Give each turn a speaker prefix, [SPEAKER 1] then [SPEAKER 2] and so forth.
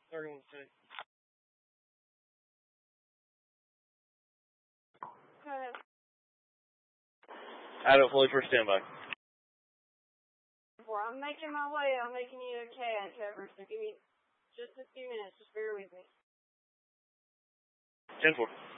[SPEAKER 1] 31 6.
[SPEAKER 2] Go ahead.
[SPEAKER 1] Adam, fully for standby.
[SPEAKER 2] I'm making my way. I'm making you a cat cover, so give me just a few minutes. Just bear with me.
[SPEAKER 1] 10-4.